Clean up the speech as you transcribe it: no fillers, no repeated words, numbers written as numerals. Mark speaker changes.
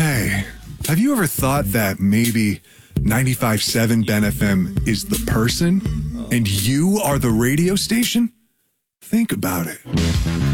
Speaker 1: Hey, have you ever thought that maybe 95.7 Ben FM is the person and you are the radio station? Think about it.